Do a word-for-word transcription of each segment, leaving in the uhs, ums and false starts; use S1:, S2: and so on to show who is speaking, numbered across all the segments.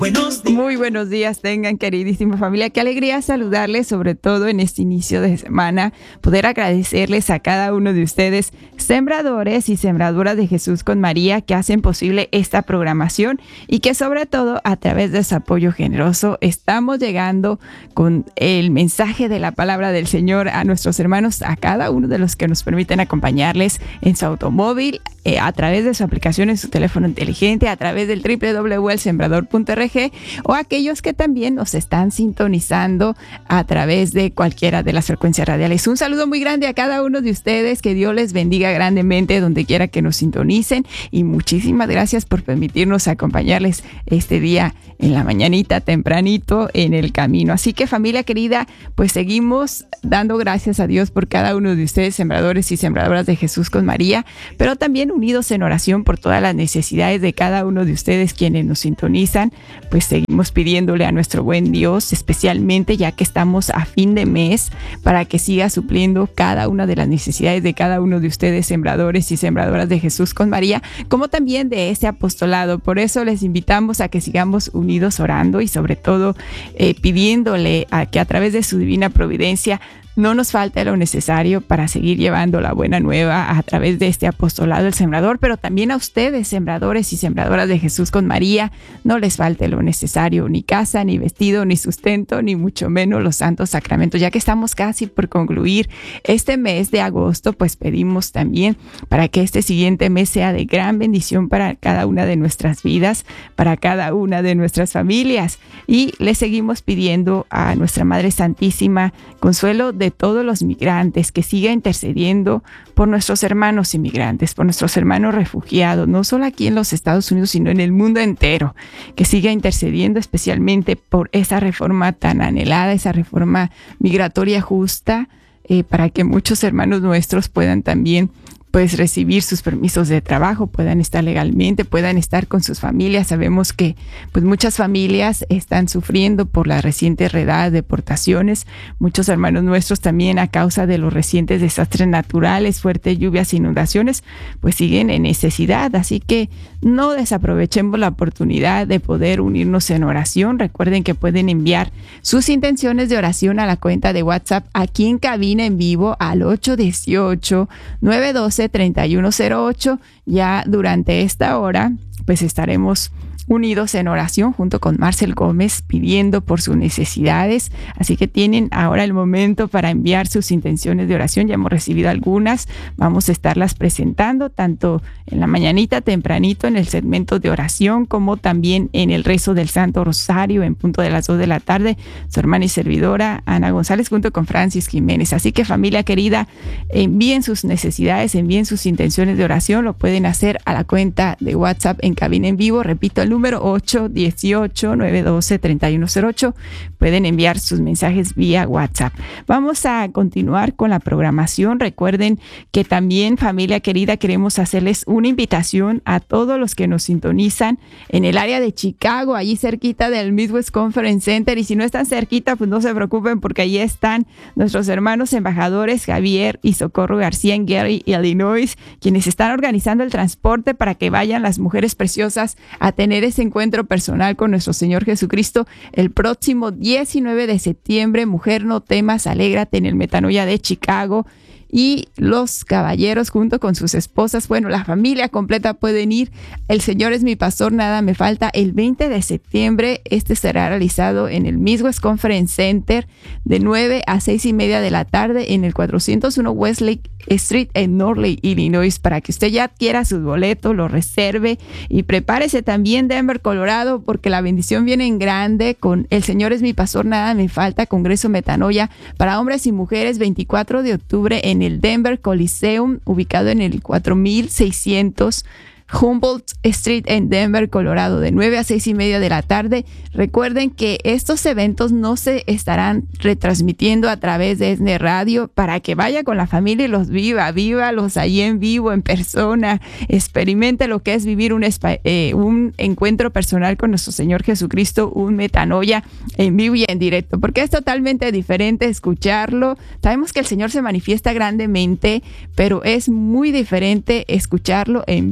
S1: Buenos días. Muy buenos días tengan, queridísima familia. Qué alegría saludarles, sobre todo en este inicio de semana, poder agradecerles a cada uno de ustedes, sembradores y sembradoras de Jesús con María, que hacen posible esta programación y que sobre todo a través de su apoyo generoso estamos llegando con el mensaje de la palabra del Señor a nuestros hermanos, a cada uno de los que nos permiten acompañarles en su automóvil, eh, a través de su aplicación en su teléfono inteligente, a través del doble u doble u doble u punto el sembrador punto org, o aquellos que también nos están sintonizando a través de cualquiera de las frecuencias radiales. Un saludo muy grande a cada uno de ustedes, que Dios les bendiga grandemente donde quiera que nos sintonicen, y muchísimas gracias por permitirnos acompañarles este día en la mañanita tempranito en el camino. Así que, familia querida, pues seguimos dando gracias a Dios por cada uno de ustedes, sembradores y sembradoras de Jesús con María, pero también unidos en oración por todas las necesidades de cada uno de ustedes quienes nos sintonizan. Pues seguimos pidiéndole a nuestro buen Dios, especialmente ya que estamos a fin de mes, para que siga supliendo cada una de las necesidades de cada uno de ustedes, sembradores y sembradoras de Jesús con María, como también de este apostolado. Por eso les invitamos a que sigamos unidos orando y sobre todo eh, pidiéndole a que a través de su divina providencia no nos falte lo necesario para seguir llevando la buena nueva a través de este apostolado del sembrador, pero también a ustedes, sembradores y sembradoras de Jesús con María, no les falte lo necesario, ni casa, ni vestido, ni sustento, ni mucho menos los santos sacramentos. Ya que estamos casi por concluir este mes de agosto, pues pedimos también para que este siguiente mes sea de gran bendición para cada una de nuestras vidas, para cada una de nuestras familias. Y le seguimos pidiendo a nuestra Madre Santísima Consuelo de todos los migrantes, que siga intercediendo por nuestros hermanos inmigrantes, por nuestros hermanos refugiados, no solo aquí en los Estados Unidos, sino en el mundo entero, que siga intercediendo especialmente por esa reforma tan anhelada, esa reforma migratoria justa, eh, para que muchos hermanos nuestros puedan también pues recibir sus permisos de trabajo, puedan estar legalmente, puedan estar con sus familias. Sabemos que pues muchas familias están sufriendo por las recientes redadas, deportaciones, muchos hermanos nuestros también a causa de los recientes desastres naturales, fuertes lluvias, inundaciones, pues siguen en necesidad. Así que no desaprovechemos la oportunidad de poder unirnos en oración. Recuerden que pueden enviar sus intenciones de oración a la cuenta de WhatsApp aquí en cabina en vivo al ocho uno ocho, nueve uno dos, tres uno cero ocho. Ya durante esta hora pues estaremos unidos en oración junto con Marcel Gómez pidiendo por sus necesidades, así que tienen ahora el momento para enviar sus intenciones de oración. Ya hemos recibido algunas, vamos a estarlas presentando tanto en la mañanita tempranito en el segmento de oración, como también en el rezo del Santo Rosario en punto de las dos de la tarde, su hermana y servidora Ana González junto con Francis Jiménez. Así que, familia querida, envíen sus necesidades, envíen sus intenciones de oración, lo pueden hacer a la cuenta de WhatsApp en cabina en vivo, repito el número ocho uno ocho, nueve uno dos, tres uno cero ocho. Pueden enviar sus mensajes vía WhatsApp. Vamos a continuar con la programación. Recuerden que también, familia querida, queremos hacerles una invitación a todos los que nos sintonizan en el área de Chicago, allí cerquita del Midwest Conference Center, y si no están cerquita, pues no se preocupen, porque allí están nuestros hermanos embajadores Javier y Socorro García en Gary, Illinois, quienes están organizando el transporte para que vayan las mujeres preciosas a tener ese encuentro personal con nuestro Señor Jesucristo el próximo diecinueve de septiembre. Mujer, no temas, alégrate, en el Metanoia de Chicago. Y los caballeros junto con sus esposas, bueno, la familia completa pueden ir. El Señor es mi pastor, nada me falta. El veinte de septiembre, este será realizado en el Midwest Conference Center de nueve a seis y media de la tarde en el cuatrocientos uno Westlake Street en Norley, Illinois, para que usted ya adquiera sus boletos, lo reserve y prepárese también Denver, Colorado, porque la bendición viene en grande con El Señor es mi pastor, nada me falta, Congreso Metanoia para hombres y mujeres, veinticuatro de octubre en el Denver Coliseum, ubicado en el cuatro mil seiscientos Humboldt Street en Denver, Colorado, de nueve a seis y media de la tarde. Recuerden que estos eventos no se estarán retransmitiendo a través de ESNE Radio, para que vaya con la familia y los viva, vívalos ahí en vivo, en persona, experimente lo que es vivir un, eh, un encuentro personal con nuestro Señor Jesucristo, un metanoia en vivo y en directo, porque es totalmente diferente escucharlo. Sabemos que el Señor se manifiesta grandemente, pero es muy diferente escucharlo en vivo y en directo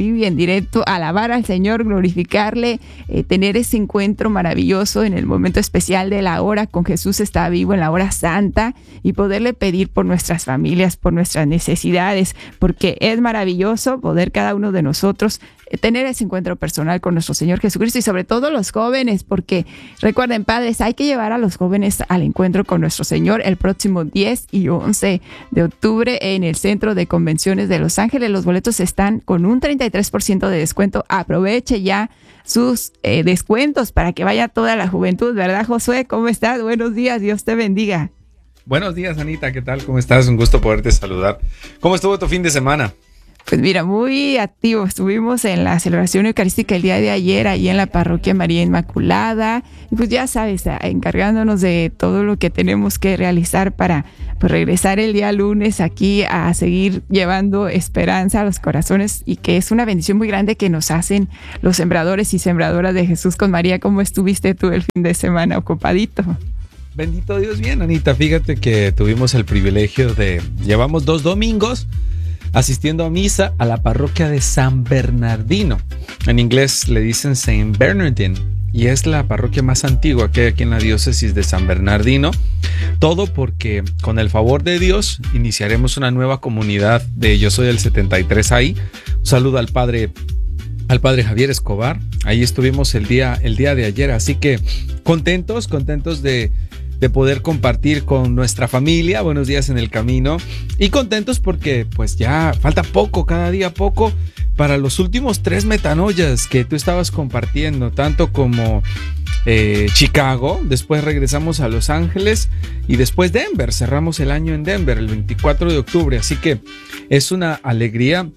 S1: directo, alabar al Señor, glorificarle, eh, tener ese encuentro maravilloso en el momento especial de la hora con Jesús está vivo, en la hora santa, y poderle pedir por nuestras familias, por nuestras necesidades, porque es maravilloso poder cada uno de nosotros tener ese encuentro personal con nuestro Señor Jesucristo, y sobre todo los jóvenes, porque recuerden, padres, hay que llevar a los jóvenes al encuentro con nuestro Señor el próximo diez y once de octubre en el Centro de Convenciones de Los Ángeles. Los boletos están con un treinta y tres por ciento de descuento. Aproveche ya sus eh, descuentos para que vaya toda la juventud, ¿verdad, Josué? ¿Cómo estás? Buenos días, Dios te bendiga.
S2: Buenos días, Anita, ¿qué tal? ¿Cómo estás? Un gusto poderte saludar. ¿Cómo estuvo tu fin de semana?
S1: Pues mira, muy activo. Estuvimos en la celebración eucarística el día de ayer, ahí en la parroquia María Inmaculada. Y pues ya sabes, encargándonos de todo lo que tenemos que realizar para pues, regresar el día lunes aquí a seguir llevando esperanza a los corazones, y que es una bendición muy grande que nos hacen los sembradores y sembradoras de Jesús con María. ¿Cómo estuviste tú el fin de semana? ¿Ocupadito?
S2: Bendito Dios, bien, Anita. Fíjate que tuvimos el privilegio de... Llevamos dos domingos asistiendo a misa a la parroquia de San Bernardino. En inglés le dicen Saint Bernardine, y es la parroquia más antigua que hay aquí en la diócesis de San Bernardino. Todo porque con el favor de Dios iniciaremos una nueva comunidad de Yo Soy del setenta y tres ahí. Un saludo al padre, al padre Javier Escobar. Ahí estuvimos el día, el día de ayer, así que contentos, contentos de de poder compartir con nuestra familia. Buenos días en el camino, y contentos porque pues ya falta poco, cada día poco, para los últimos tres metanoias que tú estabas compartiendo, tanto como eh, Chicago, después regresamos a Los Ángeles y después Denver. Cerramos el año en Denver el veinticuatro de octubre, así que es una alegría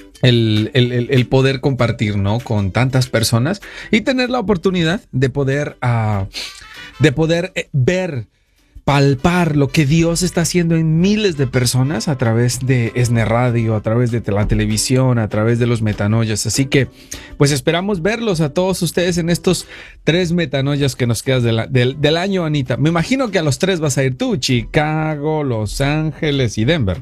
S2: El, el, el poder compartir, ¿no?, con tantas personas y tener la oportunidad de poder uh, de poder ver, palpar lo que Dios está haciendo en miles de personas a través de ESNE Radio, a través de la televisión, a través de los metanoias. Así que pues esperamos verlos a todos ustedes en estos tres metanoias que nos quedan de la, del, del año, Anita. Me imagino que a los tres vas a ir tú: Chicago, Los Ángeles y Denver.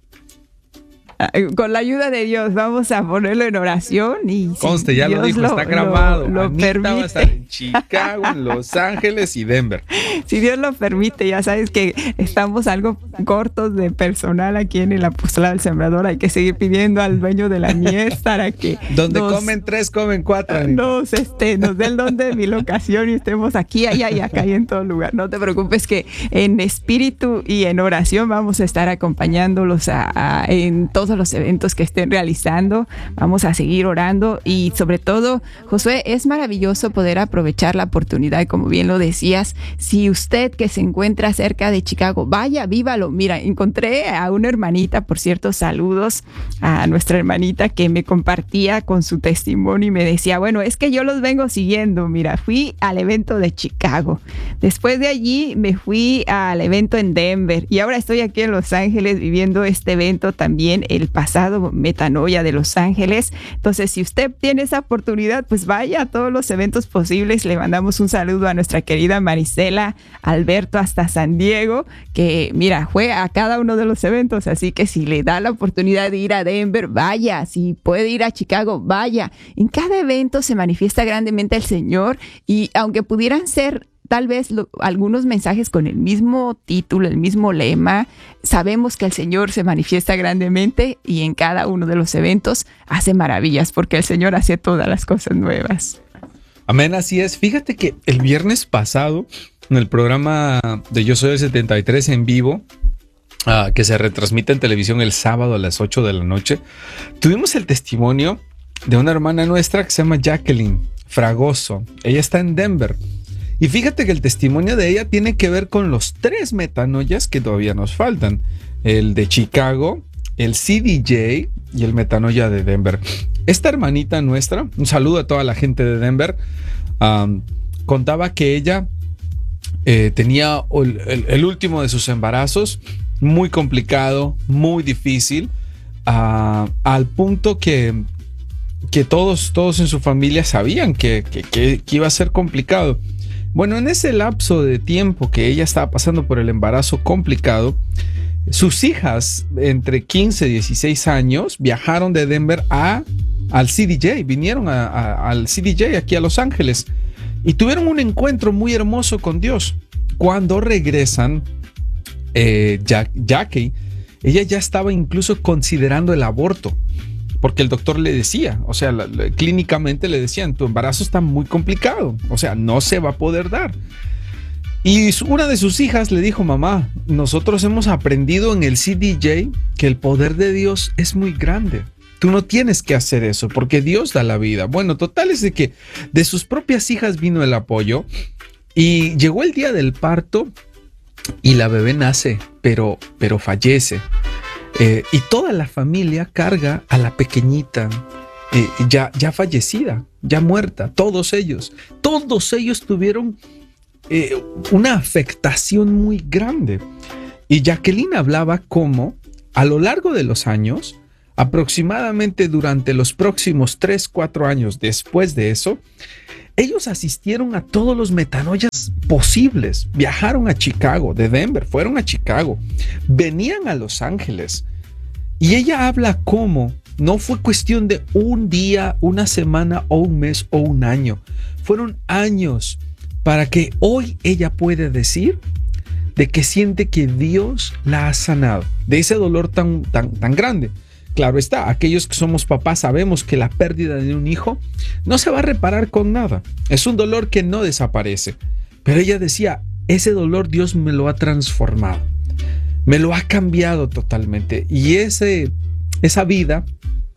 S1: Con la ayuda de Dios vamos a ponerlo en oración y
S2: conste,
S1: si
S2: ya
S1: Dios
S2: lo dijo,
S1: lo,
S2: está grabado.
S1: Lo, lo
S2: Anita
S1: permite.
S2: va a estar en Chicago, en Los Ángeles y Denver.
S1: Si Dios lo permite, ya sabes que estamos algo cortos de personal aquí en el Apostolado del Sembrador. Hay que seguir pidiendo al dueño de la mies para que
S2: donde
S1: nos,
S2: comen tres, comen cuatro. Anita.
S1: Nos, este, nos dé el don de mi locación y estemos aquí, allá y acá y en todo lugar. No te preocupes, que en espíritu y en oración vamos a estar acompañándolos a, a, en todos los eventos que estén realizando. Vamos a seguir orando, y sobre todo, Josué, es maravilloso poder aprovechar la oportunidad, como bien lo decías. Si usted que se encuentra cerca de Chicago, vaya, vívalo. Mira, encontré a una hermanita, por cierto, saludos a nuestra hermanita, que me compartía con su testimonio y me decía, bueno, es que yo los vengo siguiendo. Mira, fui al evento de Chicago, después de allí me fui al evento en Denver, y ahora estoy aquí en Los Ángeles viviendo este evento también, el pasado Metanoia de Los Ángeles. Entonces, si usted tiene esa oportunidad, pues vaya a todos los eventos posibles. Le mandamos un saludo a nuestra querida Marisela Alberto hasta San Diego, que mira, fue a cada uno de los eventos. Así que si le da la oportunidad de ir a Denver, vaya. Si puede ir a Chicago, vaya. En cada evento se manifiesta grandemente el Señor, y aunque pudieran ser tal vez lo, algunos mensajes con el mismo título, el mismo lema, sabemos que el Señor se manifiesta grandemente, y en cada uno de los eventos hace maravillas, porque el Señor hace todas las cosas nuevas.
S2: Amén, así es. Fíjate que el viernes pasado, en el programa de Yo Soy del setenta y tres en vivo, uh, que se retransmite en televisión el sábado a las ocho de la noche, tuvimos el testimonio de una hermana nuestra que se llama Jacqueline Fragoso. Ella está en Denver. Y fíjate que el testimonio de ella tiene que ver con los tres metanoias que todavía nos faltan: el de Chicago, el C D J y el metanoia de Denver. Esta hermanita nuestra, un saludo a toda la gente de Denver, um, contaba que ella eh, tenía el, el, el último de sus embarazos, muy complicado, muy difícil, uh, al punto que, que todos, todos en su familia sabían que, que, que, que iba a ser complicado. Bueno, en ese lapso de tiempo que ella estaba pasando por el embarazo complicado, sus hijas entre quince y dieciséis años viajaron de Denver a al C D J, vinieron a, a, al C D J aquí a Los Ángeles y tuvieron un encuentro muy hermoso con Dios. Cuando regresan, eh, Jack, Jackie, ella ya estaba incluso considerando el aborto, porque el doctor le decía, o sea, la, la, clínicamente le decían, tu embarazo está muy complicado, o sea, no se va a poder dar. Y una de sus hijas le dijo, mamá, nosotros hemos aprendido en el C D J que el poder de Dios es muy grande. Tú no tienes que hacer eso porque Dios da la vida. Bueno, total es de que de sus propias hijas vino el apoyo y llegó el día del parto y la bebé nace, pero, pero fallece. Eh, y toda la familia carga a la pequeñita eh, ya, ya fallecida, ya muerta. Todos ellos, todos ellos tuvieron eh, una afectación muy grande. Y Jacqueline hablaba cómo a lo largo de los años, aproximadamente durante los próximos tres, cuatro años después de eso, ellos asistieron a todos los metanoias posibles. Viajaron a Chicago, de Denver, fueron a Chicago, venían a Los Ángeles. Y ella habla cómo no fue cuestión de un día, una semana o un mes o un año. Fueron años para que hoy ella pueda decir de que siente que Dios la ha sanado de ese dolor tan, tan, tan grande. Claro está, aquellos que somos papás sabemos que la pérdida de un hijo no se va a reparar con nada. Es un dolor que no desaparece. Pero ella decía, ese dolor Dios me lo ha transformado. Me lo ha cambiado totalmente. Y ese, esa vida,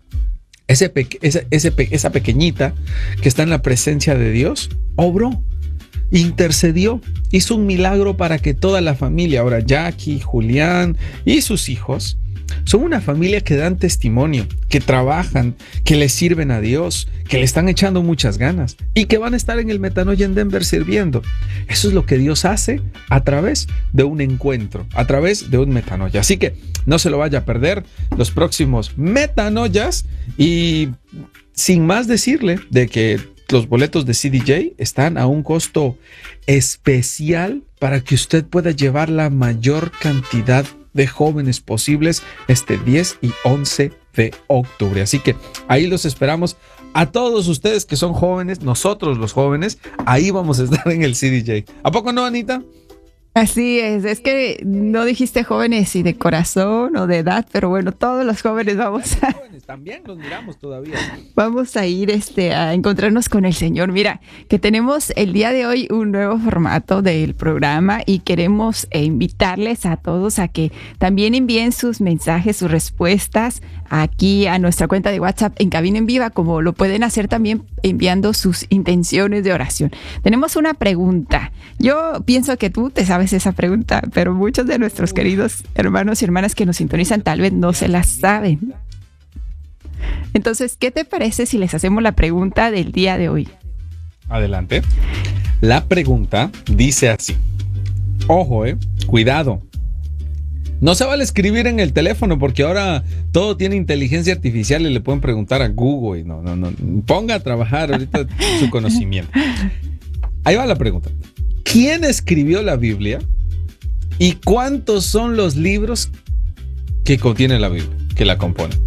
S2: ese, ese, ese, esa pequeñita que está en la presencia de Dios, obró, intercedió, hizo un milagro para que toda la familia, ahora Jackie, Julián y sus hijos, son una familia que dan testimonio, que trabajan, que le sirven a Dios, que le están echando muchas ganas y que van a estar en el Metanoia en Denver sirviendo. Eso es lo que Dios hace a través de un encuentro, a través de un Metanoia. Así que no se lo vaya a perder los próximos Metanoias y sin más decirle de que los boletos de C D J están a un costo especial para que usted pueda llevar la mayor cantidad de jóvenes posibles este diez y once de octubre. Así que ahí los esperamos a todos ustedes que son jóvenes, nosotros los jóvenes, ahí vamos a estar en el C D J. ¿A poco no, Anita?
S1: Así es, es que no dijiste jóvenes y de corazón o de edad, pero bueno, todos los jóvenes vamos a...
S2: Jóvenes, también los miramos todavía.
S1: Vamos a ir este, a encontrarnos con el Señor. Mira, que tenemos el día de hoy un nuevo formato del programa y queremos eh, invitarles a todos a que también envíen sus mensajes, sus respuestas aquí a nuestra cuenta de WhatsApp en Cabina en Viva, como lo pueden hacer también enviando sus intenciones de oración. Tenemos una pregunta. Yo pienso que tú te sabes esa pregunta, pero muchos de nuestros queridos hermanos y hermanas que nos sintonizan tal vez no se la saben. Entonces, ¿qué te parece si les hacemos la pregunta del día de hoy?
S2: Adelante. La pregunta dice así. Ojo, eh, cuidado. No se vale escribir en el teléfono porque ahora todo tiene inteligencia artificial y le pueden preguntar a Google. Y no, no, no. Ponga a trabajar ahorita su conocimiento. Ahí va la pregunta. ¿Quién escribió la Biblia y cuántos son los libros que contiene la Biblia, que la componen?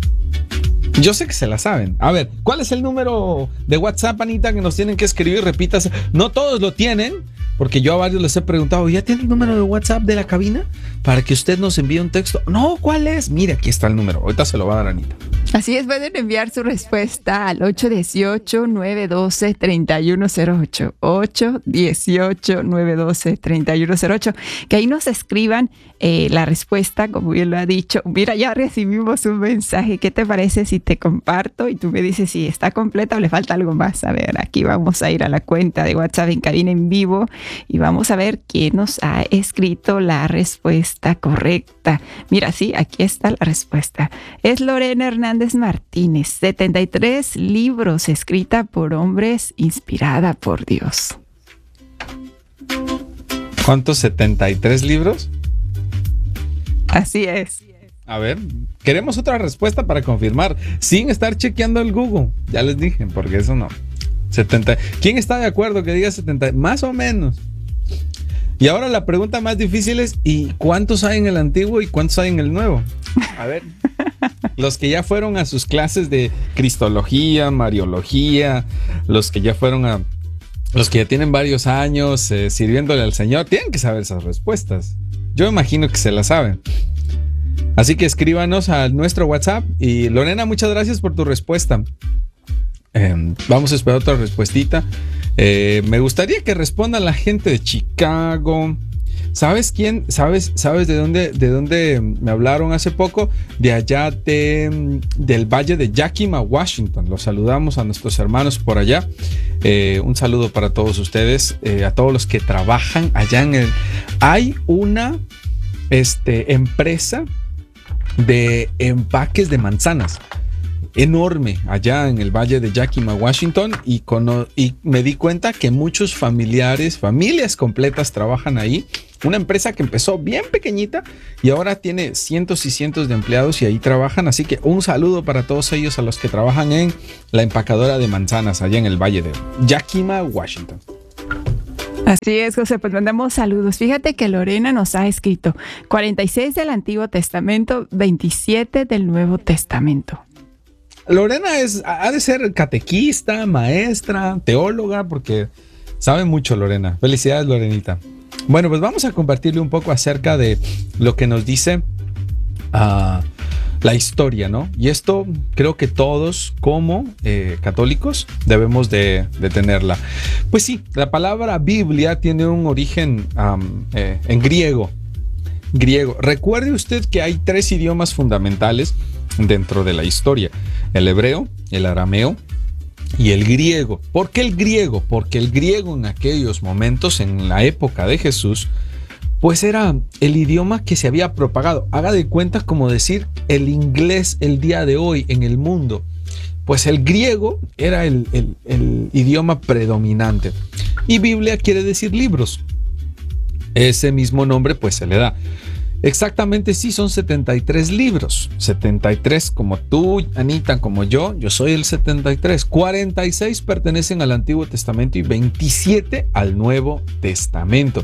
S2: Yo sé que se la saben. A ver, ¿cuál es el número de WhatsApp, Anita, que nos tienen que escribir? Repitas. No todos lo tienen, porque yo a varios les he preguntado, ¿ya tiene el número de WhatsApp de la cabina? Para que usted nos envíe un texto. No, ¿cuál es? Mire, aquí está el número. Ahorita se lo va a dar Anita.
S1: Así es, pueden enviar su respuesta al ocho uno ocho, nueve uno dos, tres uno cero ocho. ocho uno ocho, nueve uno dos, tres uno cero ocho. Que ahí nos escriban eh, la respuesta, como bien lo ha dicho. Mira, ya recibimos un mensaje. ¿Qué te parece si te comparto? Y tú me dices si está completa o le falta algo más. A ver, aquí vamos a ir a la cuenta de WhatsApp en Cabina en Vivo y vamos a ver quién nos ha escrito la respuesta correcta. Mira, sí, aquí está la respuesta. Es Lorena Hernández Martínez, setenta y tres libros, escrita por hombres, inspirada por Dios.
S2: ¿Cuántos? ¿setenta y tres libros?
S1: Así es.
S2: A ver, queremos otra respuesta para confirmar, sin estar chequeando el Google. Ya les dije, porque eso no. setenta. ¿Quién está de acuerdo que diga setenta? Más o menos. Y ahora la pregunta más difícil es, ¿y cuántos hay en el antiguo y cuántos hay en el nuevo? A ver. Los que ya fueron a sus clases de cristología, mariología, los que ya fueron a... Los que ya tienen varios años eh, sirviéndole al Señor, tienen que saber esas respuestas. Yo imagino que se las saben. Así que escríbanos a nuestro WhatsApp. Y Lorena, muchas gracias por tu respuesta. Eh, vamos a esperar otra respuestita. Eh, me gustaría que responda la gente de Chicago. ¿Sabes quién? ¿Sabes, sabes de dónde, de dónde me hablaron hace poco? De allá de, del Valle de Yakima, Washington. Los saludamos a nuestros hermanos por allá. Eh, un saludo para todos ustedes, eh, a todos los que trabajan allá en el... Hay una este, empresa de empaques de manzanas enorme allá en el Valle de Yakima, Washington, y, con, y me di cuenta que muchos familiares, familias completas trabajan ahí. Una empresa que empezó bien pequeñita y ahora tiene cientos y cientos de empleados y ahí trabajan. Así que un saludo para todos ellos, a los que trabajan en la empacadora de manzanas allá en el Valle de Yakima, Washington.
S1: Así es, José, pues mandamos saludos. Fíjate que Lorena nos ha escrito cuarenta y seis del Antiguo Testamento, veintisiete del Nuevo Testamento.
S2: Lorena es, ha de ser catequista, maestra, teóloga, porque sabe mucho, Lorena. Felicidades, Lorenita. Bueno, pues vamos a compartirle un poco acerca de lo que nos dice uh, la historia, ¿no? Y esto creo que todos como eh, católicos debemos de, de tenerla. Pues sí, la palabra Biblia tiene un origen um, eh, en griego. Griego. Recuerde usted que hay tres idiomas fundamentales dentro de la historia: el hebreo, el arameo y el griego. ¿Por qué el griego? Porque el griego en aquellos momentos, en la época de Jesús, pues era el idioma que se había propagado. Haga de cuenta como decir el inglés el día de hoy en el mundo. Pues el griego era el, el, el idioma predominante. Y Biblia quiere decir libros. Ese mismo nombre pues se le da. Exactamente, sí, son setenta y tres libros. setenta y tres como tú, Anita, como yo. Yo soy el setenta y tres. cuarenta y seis pertenecen al Antiguo Testamento y veintisiete al Nuevo Testamento.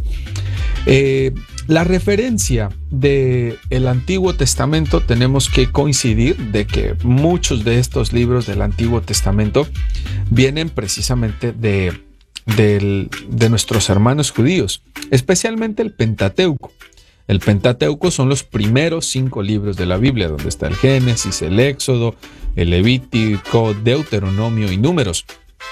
S2: Eh, la referencia del Antiguo Testamento, tenemos que coincidir de que muchos de estos libros del Antiguo Testamento vienen precisamente de, de, de nuestros hermanos judíos, especialmente el Pentateuco. El Pentateuco son los primeros cinco libros de la Biblia, donde está el Génesis, el Éxodo, el Levítico, Deuteronomio y Números.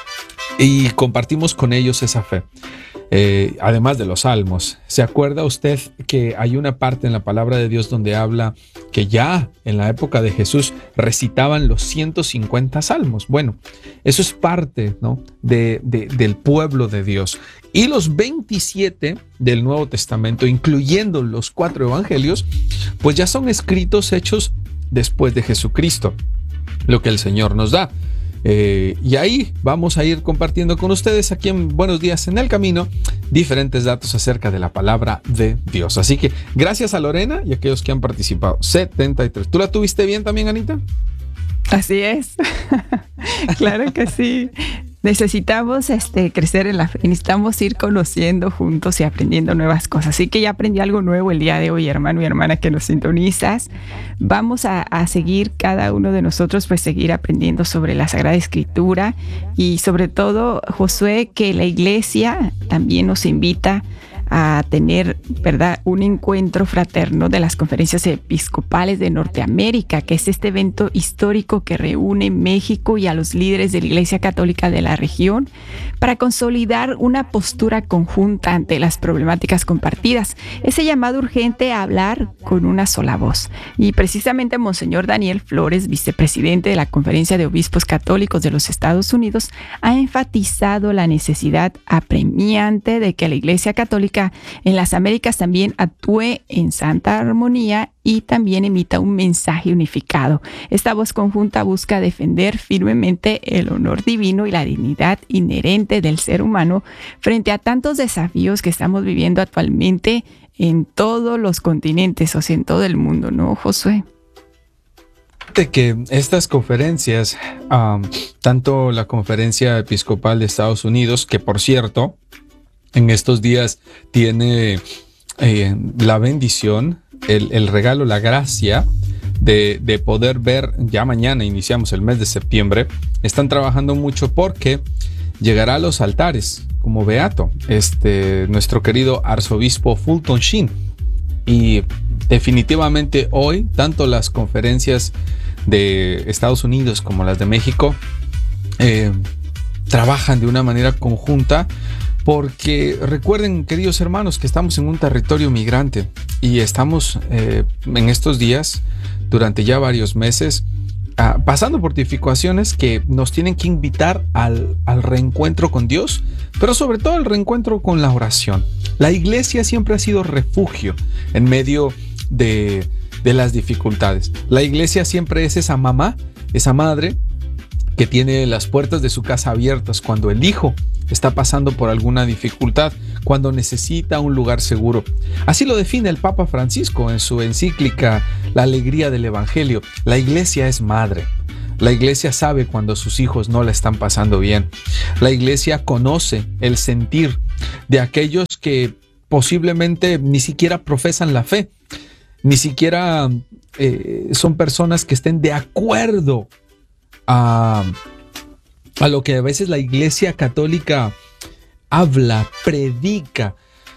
S2: Y compartimos con ellos esa fe, eh, además de los salmos. ¿Se acuerda usted que hay una parte en la palabra de Dios donde habla que ya en la época de Jesús recitaban los ciento cincuenta salmos? Bueno, eso es parte, ¿no?, de, de, del pueblo de Dios. Y los veintisiete del Nuevo Testamento, incluyendo los cuatro evangelios, pues ya son escritos hechos después de Jesucristo, lo que el Señor nos da. Eh, y ahí vamos a ir compartiendo con ustedes aquí en Buenos Días en el Camino diferentes datos acerca de la palabra de Dios. Así que gracias a Lorena y a aquellos que han participado. setenta y tres. ¿Tú la tuviste bien también, Anita?
S1: Así es. Claro que sí. Necesitamos este, crecer en la fe, necesitamos ir conociendo juntos y aprendiendo nuevas cosas. Así que ya aprendí algo nuevo el día de hoy, hermano y hermana que nos sintonizas. Vamos a, a seguir, cada uno de nosotros, pues seguir aprendiendo sobre la Sagrada Escritura y sobre todo, Josué, que la iglesia también nos invita a tener, ¿verdad?, un encuentro fraterno de las conferencias episcopales de Norteamérica, que es este evento histórico que reúne México y a los líderes de la Iglesia Católica de la región para consolidar una postura conjunta ante las problemáticas compartidas. Ese llamado urgente a hablar con una sola voz. Y precisamente Monseñor Daniel Flores, vicepresidente de la Conferencia de Obispos Católicos de los Estados Unidos, ha enfatizado la necesidad apremiante de que la Iglesia Católica en las Américas también actúe en santa armonía y también emita un mensaje unificado. Esta voz conjunta busca defender firmemente el honor divino y la dignidad inherente del ser humano frente a tantos desafíos que estamos viviendo actualmente en todos los continentes, o sea, en todo el mundo, ¿no, Josué?
S2: De que estas conferencias, um, tanto la Conferencia Episcopal de Estados Unidos, que por cierto, en estos días tiene eh, la bendición, el, el regalo, la gracia de, de poder ver, ya mañana iniciamos el mes de septiembre, están trabajando mucho porque llegará a los altares como beato este, nuestro querido arzobispo Fulton Sheen. Y definitivamente hoy, tanto las conferencias de Estados Unidos como las de México eh, trabajan de una manera conjunta, porque recuerden, queridos hermanos, que estamos en un territorio migrante y estamos eh, en estos días, durante ya varios meses, ah, pasando por dificultades que nos tienen que invitar al, al reencuentro con Dios, pero sobre todo el reencuentro con la oración. La iglesia siempre ha sido refugio en medio de, de las dificultades. La iglesia siempre es esa mamá, esa madre que tiene las puertas de su casa abiertas cuando el hijo está pasando por alguna dificultad, cuando necesita un lugar seguro. Así lo define el Papa Francisco en su encíclica La alegría del Evangelio. La iglesia es madre. La iglesia sabe cuando sus hijos no la están pasando bien. La iglesia conoce el sentir de aquellos que posiblemente ni siquiera profesan la fe, ni siquiera eh, son personas que estén de acuerdo a, a lo que a veces la iglesia católica habla, predica.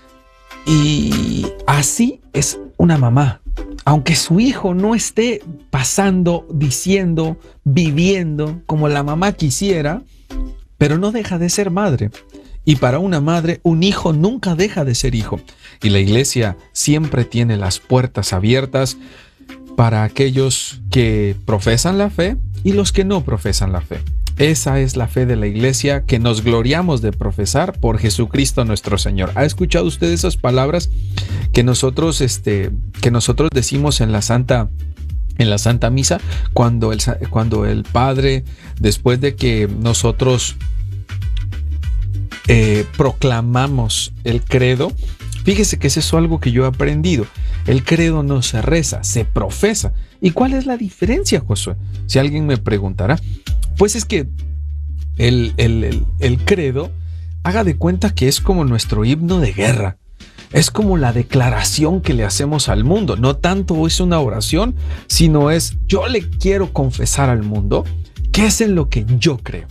S2: Y así es una mamá. Aunque su hijo no esté pasando, diciendo, viviendo como la mamá quisiera, pero no deja de ser madre. Y para una madre, un hijo nunca deja de ser hijo. Y la iglesia siempre tiene las puertas abiertas para aquellos que profesan la fe y los que no profesan la fe. Esa es la fe de la iglesia que nos gloriamos de profesar por Jesucristo nuestro Señor. ¿Ha escuchado usted esas palabras que nosotros, este, que nosotros decimos en la Santa, en la Santa Misa? Cuando el, cuando el Padre, después de que nosotros eh, proclamamos el credo, fíjese que es eso algo que yo he aprendido. El credo no se reza, se profesa. ¿Y cuál es la diferencia, Josué? Si alguien me preguntará. Pues es que el, el, el, el credo, haga de cuenta que es como nuestro himno de guerra. Es como la declaración que le hacemos al mundo. No tanto es una oración, sino es yo le quiero confesar al mundo qué es en lo que yo creo.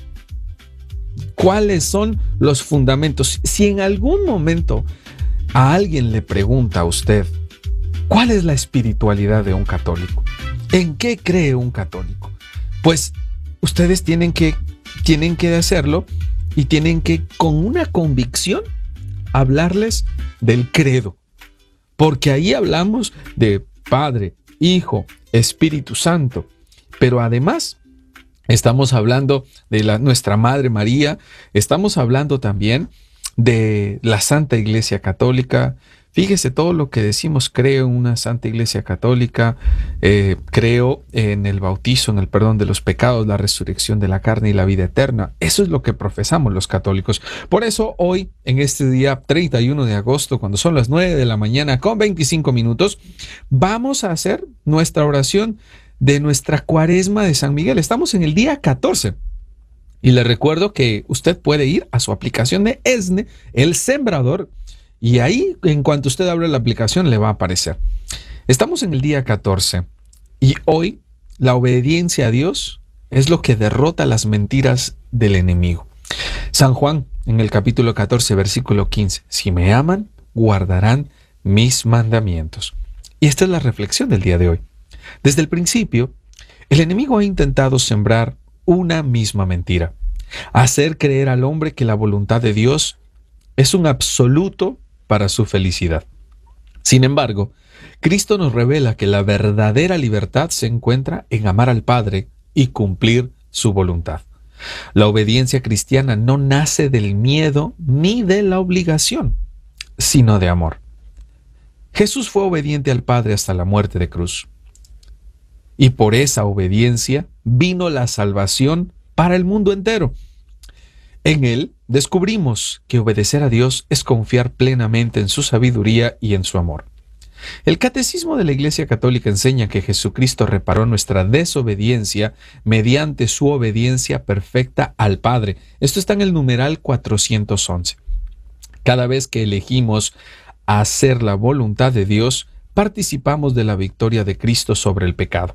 S2: ¿Cuáles son los fundamentos? Si en algún momento a alguien le pregunta a usted, ¿cuál es la espiritualidad de un católico? ¿En qué cree un católico? Pues ustedes tienen que, tienen que hacerlo y tienen que, con una convicción, hablarles del credo. Porque ahí hablamos de Padre, Hijo, Espíritu Santo. Pero además, estamos hablando de la, nuestra Madre María. Estamos hablando también de la Santa Iglesia Católica. Fíjese todo lo que decimos: creo en una Santa Iglesia Católica, eh, creo en el bautizo, en el perdón de los pecados, la resurrección de la carne y la vida eterna. Eso es lo que profesamos los católicos. Por eso hoy, en este día treinta y uno de agosto, cuando son las nueve de la mañana con veinticinco minutos, vamos a hacer nuestra oración de nuestra cuaresma de San Miguel. Estamos en el día catorce. Y le recuerdo que usted puede ir a su aplicación de ESNE, El Sembrador, y ahí, en cuanto usted abra la aplicación, le va a aparecer. Estamos en el día catorce y hoy la obediencia a Dios es lo que derrota las mentiras del enemigo. San Juan, en el capítulo catorce, versículo quince, si me aman, guardarán mis mandamientos. Y esta es la reflexión del día de hoy. Desde el principio, el enemigo ha intentado sembrar una misma mentira: hacer creer al hombre que la voluntad de Dios es un absoluto para su felicidad. Sin embargo, Cristo nos revela que la verdadera libertad se encuentra en amar al Padre y cumplir su voluntad. La obediencia cristiana no nace del miedo ni de la obligación, sino de amor. Jesús fue obediente al Padre hasta la muerte de cruz. Y por esa obediencia vino la salvación para el mundo entero. En él descubrimos que obedecer a Dios es confiar plenamente en su sabiduría y en su amor. El Catecismo de la Iglesia Católica enseña que Jesucristo reparó nuestra desobediencia mediante su obediencia perfecta al Padre. Esto está en el numeral cuatrocientos once. Cada vez que elegimos hacer la voluntad de Dios, participamos de la victoria de Cristo sobre el pecado.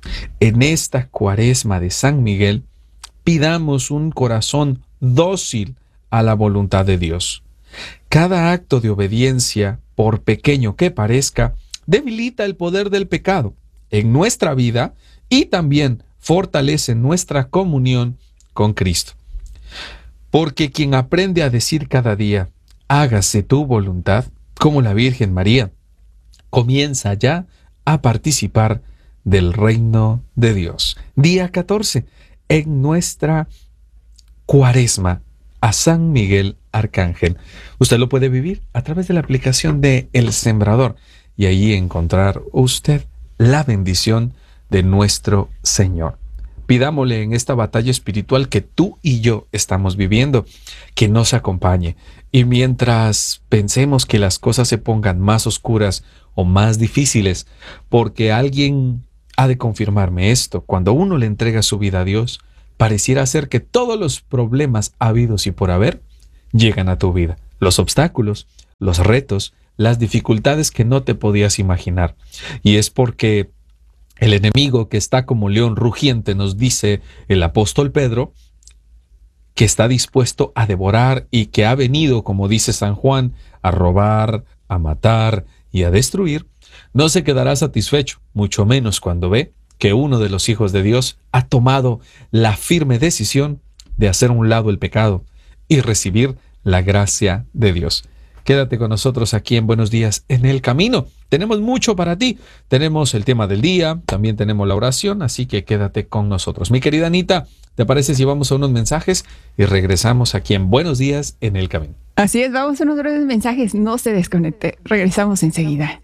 S2: En esta cuaresma de San Miguel, pidamos un corazón dócil a la voluntad de Dios. Cada acto de obediencia, por pequeño que parezca, debilita el poder del pecado en nuestra vida y también fortalece nuestra comunión con Cristo. Porque quien aprende a decir cada día, hágase tu voluntad, como la Virgen María, comienza ya a participar del reino de Dios. Día catorce, en nuestra cuaresma a San Miguel Arcángel. Usted lo puede vivir a través de la aplicación de El Sembrador y ahí encontrar usted la bendición de nuestro Señor. Pidámosle en esta batalla espiritual que tú y yo estamos viviendo, que nos acompañe. Y mientras pensemos que las cosas se pongan más oscuras o más difíciles, porque alguien ha de confirmarme esto, cuando uno le entrega su vida a Dios, pareciera ser que todos los problemas habidos y por haber llegan a tu vida. Los obstáculos, los retos, las dificultades que no te podías imaginar. Y es porque el enemigo que está como león rugiente, nos dice el apóstol Pedro, que está dispuesto a devorar y que ha venido, como dice San Juan, a robar, a matar y a destruir, no se quedará satisfecho, mucho menos cuando ve que uno de los hijos de Dios ha tomado la firme decisión de hacer a un lado el pecado y recibir la gracia de Dios. Quédate con nosotros aquí en Buenos Días en el Camino. Tenemos mucho para ti. Tenemos el tema del día, también tenemos la oración, así que quédate con nosotros. Mi querida Anita, ¿te parece si vamos a unos mensajes y regresamos aquí en Buenos Días en el Camino?
S1: Así es, vamos a unos breves mensajes. No se desconecte. Regresamos enseguida.